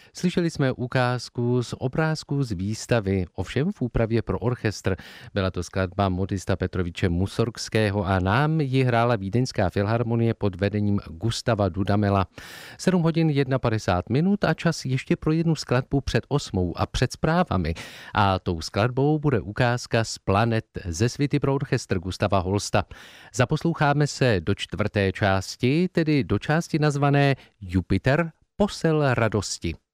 Slyšeli jsme ukázku z obrázků z výstavy, ovšem v úpravě pro orchestr. Byla to skladba Modista Petroviče Musorgského a nám ji hrála Vídeňská filharmonie pod vedením Gustava Dudamela. 7 hodin 51 a čas ještě pro jednu skladbu před 8 a před zprávami. A tou skladbou bude ukázka z Planet ze Svity pro orchestr Gustava Holsta. Zaposloucháme se do 4. části, tedy do části nazvané Jupiter, posel radosti.